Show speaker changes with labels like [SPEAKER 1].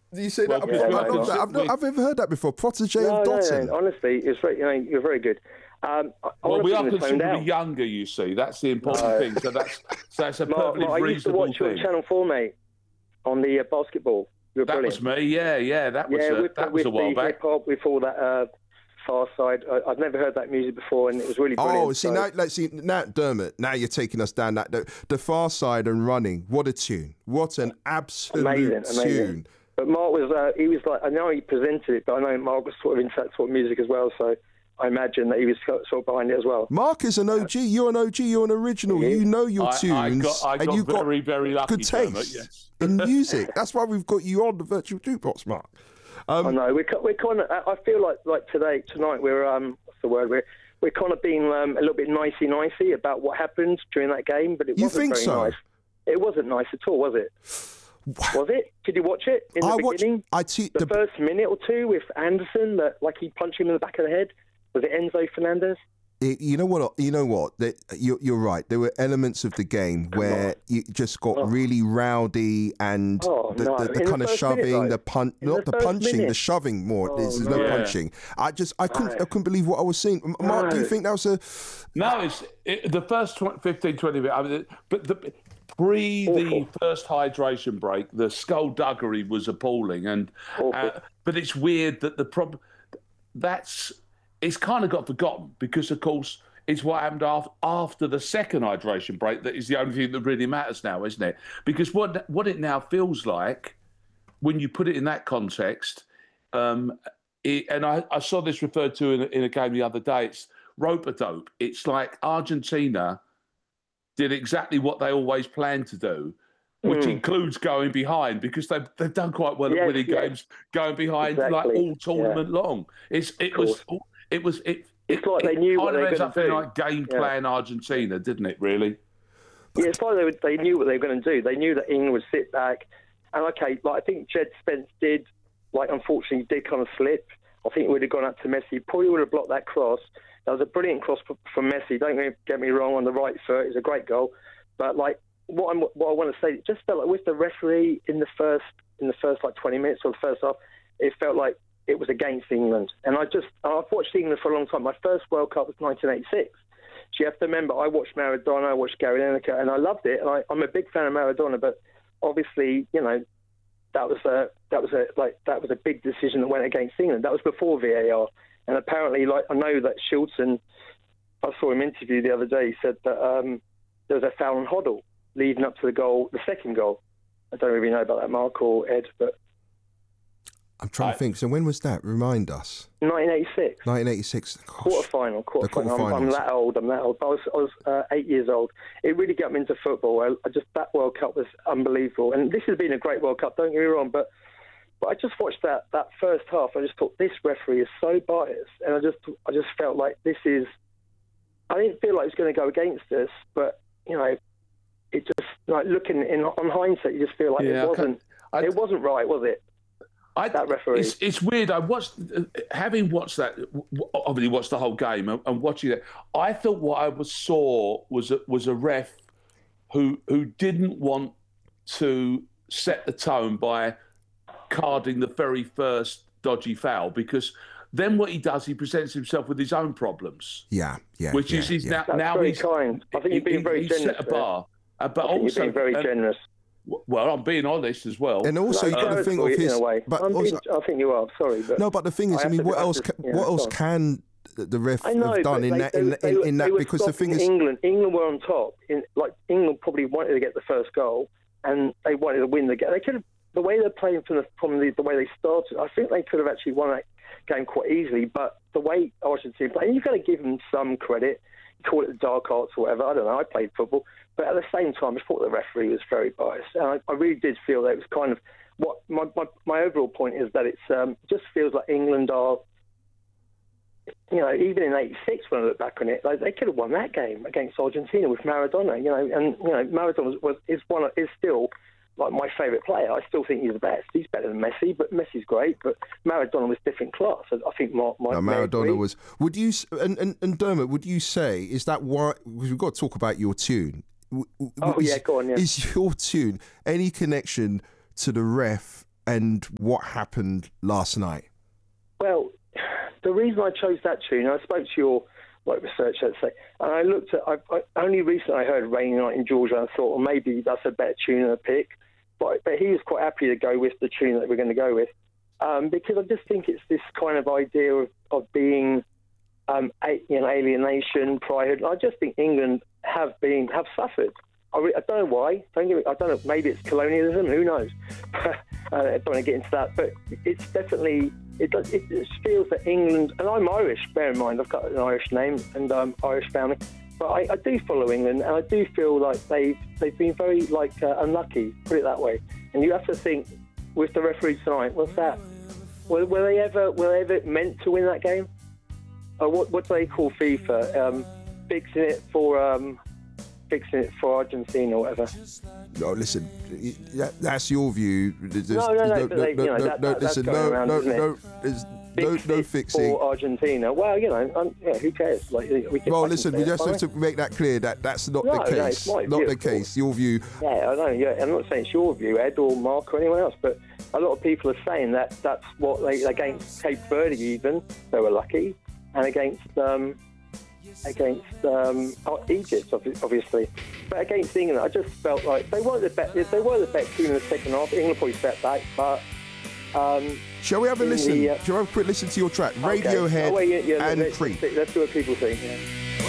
[SPEAKER 1] Do you say that?
[SPEAKER 2] Well,
[SPEAKER 1] I love that. I've never heard that before. Protege of Dotun.
[SPEAKER 2] No, honestly, it's very, you're very good.
[SPEAKER 3] Well, we are considerably younger, you see. That's the important thing. So that's a perfectly
[SPEAKER 2] Mark,
[SPEAKER 3] reasonable
[SPEAKER 2] I used to watch you
[SPEAKER 3] thing.
[SPEAKER 2] on Channel 4, mate, on the basketball. You were
[SPEAKER 3] That
[SPEAKER 2] brilliant.
[SPEAKER 3] was me, yeah. That was a while back.
[SPEAKER 2] Hip-hop, with all that Far Side. I've never heard that music before, and it was really brilliant.
[SPEAKER 1] Now, Dermot, now you're taking us down that the Far Side and Running. What a tune! What an absolute tune!
[SPEAKER 2] But Mark was, he was like, I know he presented it, but I know Mark was sort of into that sort of music as well, so I imagine that he was sort of behind it as well.
[SPEAKER 1] Mark is an OG. You're an OG. You're an original. You know your tunes.
[SPEAKER 3] I got very, very lucky.
[SPEAKER 1] Good taste
[SPEAKER 3] Dermot, yes.
[SPEAKER 1] in music. That's why we've got you on the Virtual Jukebox, Mark.
[SPEAKER 2] I know. We're kind of. I feel like tonight we're what's the word? We're kind of being a little bit nicey about what happened during that game, but it wasn't very nice. It wasn't nice at all, was it? Was it? Did you watch it in the beginning? The first minute or two with Anderson, that like he punched him in the back of the head. Was it Enzo Fernandez?
[SPEAKER 1] You know what? You're right. There were elements of the game where you just got really rowdy and the kind of shoving, the punching, the shoving more. There's no punching. I couldn't believe what I was seeing. Mark, do you think that was a?
[SPEAKER 3] No, it's the first 15, 20 minutes. I mean, but the first hydration break, the skullduggery was appalling, and but it's weird that the problem it's kind of got forgotten because, of course, it's what happened after the second hydration break that is the only thing that really matters now, isn't it? Because what it now feels like, when you put it in that context, and I saw this referred to in a game the other day, it's rope-a-dope. It's like Argentina did exactly what they always planned to do, which includes going behind, because they've done quite well at winning games, going behind like all tournament long. It's like
[SPEAKER 2] they knew what they were
[SPEAKER 3] going
[SPEAKER 2] to do.
[SPEAKER 3] Like game plan Argentina, didn't it? Really?
[SPEAKER 2] Yeah, it's like they knew what they were going to do. They knew that England would sit back, and I think Jed Spence did. Unfortunately, did kind of slip. I think it would have gone up to Messi. Probably would have blocked that cross. That was a brilliant cross from Messi. Don't get me wrong. On the right foot, it's a great goal. But what I want to say, it just felt like with the referee in the first 20 minutes or the first half, it felt like it was against England. And I've watched England for a long time. My first World Cup was 1986. So you have to remember, I watched Maradona, I watched Gary Lineker, and I loved it. And I'm a big fan of Maradona, but obviously, that was a big decision that went against England. That was before VAR. And apparently, I know that Shilton, I saw him interview the other day, he said that there was a foul on Hoddle leading up to the second goal. I don't really know about that, Mark or Ed, but
[SPEAKER 1] I'm trying to think. So when was that? Remind us.
[SPEAKER 2] 1986.
[SPEAKER 1] 1986.
[SPEAKER 2] Quarterfinal. I'm that old. I was 8 years old. It really got me into football. That World Cup was unbelievable. And this has been a great World Cup, don't get me wrong, but I just watched that first half. I just thought, this referee is so biased. And I just felt like I didn't feel like it was going to go against us, but, it just, looking on hindsight, you just feel like it wasn't right, was it? That referee.
[SPEAKER 3] It's weird. Having watched that, obviously watched the whole game and watching it, I thought what I saw was a ref who didn't want to set the tone by carding the very first dodgy foul, because then what he does, he presents himself with his own problems. Which is he's now
[SPEAKER 2] very
[SPEAKER 3] he's
[SPEAKER 2] kind. I think you've been very generous.
[SPEAKER 3] Set a bar, but
[SPEAKER 2] I think
[SPEAKER 3] also
[SPEAKER 2] you've been very generous.
[SPEAKER 3] Well, I'm being honest as well.
[SPEAKER 1] And also, you've got to think of his.
[SPEAKER 2] In a way.
[SPEAKER 1] But
[SPEAKER 2] I think you are. Sorry, but
[SPEAKER 1] no. But the thing is, what else can the ref have done in that? Because the thing is,
[SPEAKER 2] England were on top. England probably wanted to get the first goal, and they wanted to win the game. They could have, the way they're playing from the way they started. I think they could have actually won that game quite easily. But the way Argentina played, and you've got to give them some credit. Call it the dark arts or whatever. I don't know. I played football. But at the same time, I thought the referee was very biased. And I really did feel that it was kind of what my overall point is, that it's just feels like England are, even in '86 when I look back on it, they could have won that game against Argentina with Maradona. And Maradona is still like my favourite player. I still think he's the best. He's better than Messi, but Messi's great. But Maradona was different class. I think
[SPEAKER 1] Maradona was. Would you and Dermot? Would you say, is that why we've got to talk about your tune?
[SPEAKER 2] Go on. Yeah.
[SPEAKER 1] Is your tune any connection to the ref and what happened last night?
[SPEAKER 2] Well, the reason I chose that tune, I spoke to your research, let's say, and I looked at. I only recently I heard "Rainy Night in Georgia," and I thought, well, maybe that's a better tune than a pick. But he was quite happy to go with the tune that we're going to go with, because I just think it's this kind of idea of being, alienation, pride. I just think England have suffered. I don't know why. I don't know. Maybe it's colonialism. Who knows? I don't want to get into that. But it's definitely it feels that England, and I'm Irish. Bear in mind, I've got an Irish name and Irish family. But I do follow England, and I do feel like they've been very unlucky. Put it that way. And you have to think with the referee tonight. What's that? Were they ever meant to win that game? What do they call FIFA? Fixing it for Argentina or whatever.
[SPEAKER 1] No, listen, that's your view. No fixing
[SPEAKER 2] for Argentina. Well, who cares?
[SPEAKER 1] Listen, we just have to make that clear that that's not the case. Not the case. Your view.
[SPEAKER 2] Yeah, I know. Yeah, I'm not saying it's your view, Ed or Mark or anyone else, but a lot of people are saying that that's what against Cape Verde even they were lucky, and against Egypt, obviously, but against England, I just felt like they weren't the best. They were the best team in the second half. England probably stepped back, but.
[SPEAKER 1] Shall we have a listen? Shall we have a quick listen to your track, Radiohead and Creep?
[SPEAKER 2] Let's do what people think. Yeah.